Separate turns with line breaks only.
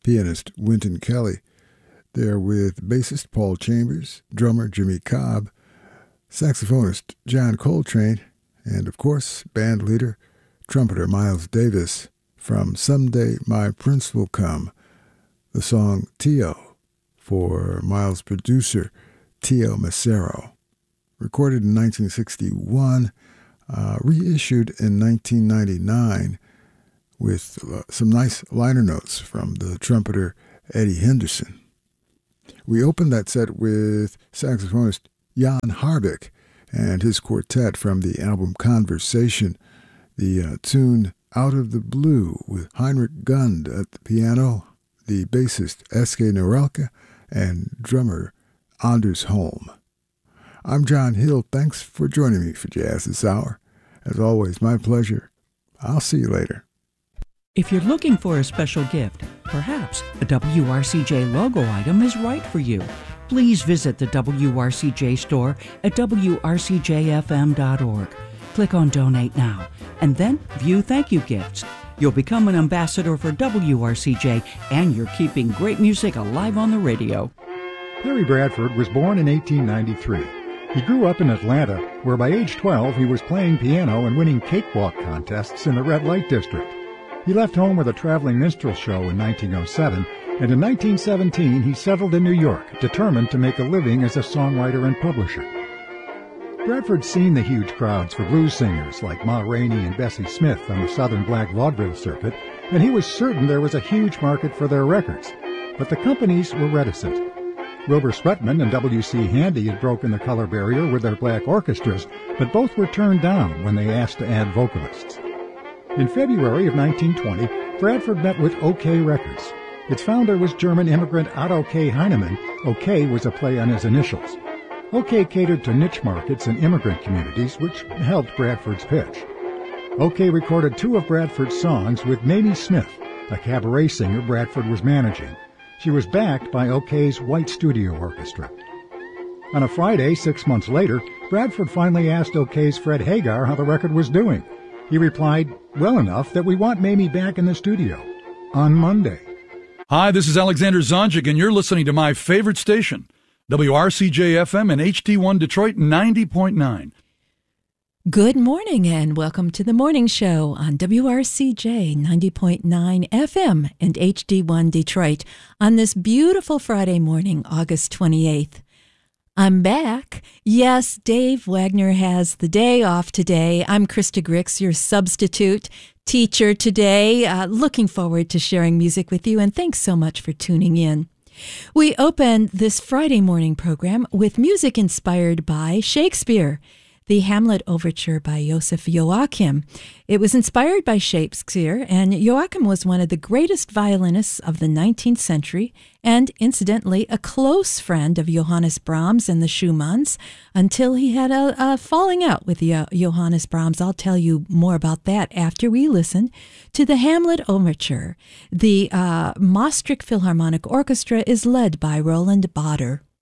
pianist Wynton Kelly. There with bassist Paul Chambers, drummer Jimmy Cobb, saxophonist John Coltrane, and of course, band leader, trumpeter Miles Davis from Someday My Prince Will Come, the song Tio for Miles' producer Tio Macero. Recorded in 1961, reissued in 1999 with some nice liner notes from the trumpeter Eddie Henderson. We opened that set with saxophonist Jan Harbeck and his quartet from the album Conversation, the tune Out of the Blue with Heinrich Gund at the piano, the bassist Eske Norelka, and drummer Anders Holm. I'm John Hill. Thanks for joining me for Jazz this hour. As always, my pleasure. I'll see you later.
If you're looking for a special gift, perhaps a WRCJ logo item is right for you. Please visit the WRCJ store at WRCJFM.org. Click on Donate Now, and then view thank you gifts. You'll become an ambassador for WRCJ, and you're keeping great music alive on the radio.
Harry Bradford was born in 1893. He grew up in Atlanta, where by age 12 he was playing piano and winning cakewalk contests in the red light district. He left home with a traveling minstrel show in 1907, and in 1917 he settled in New York, determined to make a living as a songwriter and publisher. Bradford'd seen the huge crowds for blues singers like Ma Rainey and Bessie Smith on the Southern Black Vaudeville circuit, and he was certain there was a huge market for their records. But the companies were reticent. Wilbur Sweatman and W.C. Handy had broken the color barrier with their black orchestras, but both were turned down when they asked to add vocalists. In February of 1920, Bradford met with OK Records. Its founder was German immigrant Otto K. Heinemann. OK was a play on his initials. OK catered to niche markets and immigrant communities, which helped Bradford's pitch. OK recorded 2 of Bradford's songs with Mamie Smith, a cabaret singer Bradford was managing. She was backed by OK's White Studio Orchestra. On a Friday, 6 months later, Bradford finally asked OK's Fred Hagar how the record was doing. He replied, well enough that we want Mamie back in the studio on Monday.
Hi, this is Alexander Zonjic, and you're listening to my favorite station, WRCJ-FM and HD1 Detroit 90.9.
Good morning and welcome to the morning show on WRCJ 90.9 FM and HD1 Detroit on this beautiful Friday morning, August 28th. I'm back. Yes, Dave Wagner has the day off today. I'm Krista Grix, your substitute teacher today. Looking forward to sharing music with you, and thanks so much for tuning in. We open this Friday morning program with music inspired by Shakespeare, the Hamlet Overture by Joseph Joachim. It was inspired by Shakespeare, and Joachim was one of the greatest violinists of the 19th century, and incidentally, a close friend of Johannes Brahms and the Schumanns, until he had a falling out with Johannes Brahms. I'll tell you more about that after we listen to the Hamlet Overture. The Maastricht Philharmonic Orchestra is led by Roland Bader.